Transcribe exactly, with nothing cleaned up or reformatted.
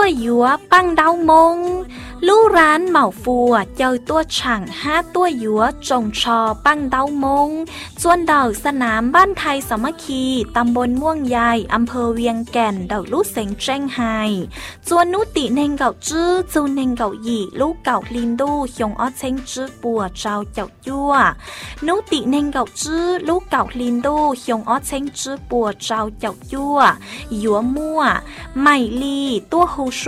ยัวปังดาวมงลู่ร้านเหมาฟัวเจอตัวช่างห้าตัวยัวจงชอปังดาวมงจวนดาวสนามบ้านไทยสามัคคีตำบลม่วงใหญ่อำเภอเวียงแก่นดาวลู่เสงแจ้งไฮจวนนุติเนงเก่าจื้อจูเนงเก่าหยี่ลูกเก่าลินดูหยงอ้อเชงจื้อปัวเจ้าเจ้ายั่วนุติเนงเก่าจื้อลูกเก่าลินดูหยงอ้อเชงจื้อปัวเจ้าเจ้ายั่วยัวมั่วไม่ลีตัวฮู